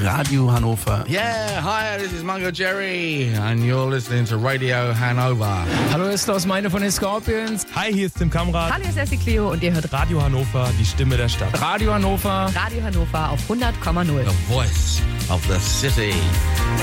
Radio Hannover. Yeah, hi, this is Mungo Jerry and you're listening to Radio Hanover. Hallo, ist Klaus Meine von den Scorpions. Hi, hier ist Tim Kamrat. Hallo, hier ist Essie Cleo und ihr hört Radio Hannover, die Stimme der Stadt. Radio Hannover. Radio Hannover auf 100,0. The voice of the city.